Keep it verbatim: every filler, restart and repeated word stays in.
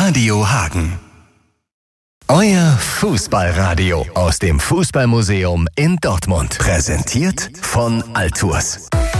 Radio Hagen. Euer Fußballradio aus dem Fußballmuseum in Dortmund. Präsentiert von Altours.